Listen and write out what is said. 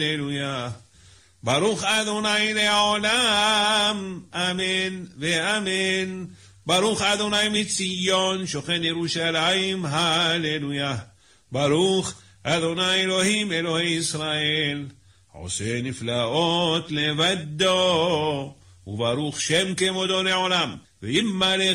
הללויה. ברוך אדוני לעולם, אמן ואמן. ברוך אדוני מציון, שוכן ירושלים, הללויה. ברוך אדוני אלוהים אלוהי ישראל, עושה נפלאות לבדו, וברוך שם כמודו לעולם. וימלא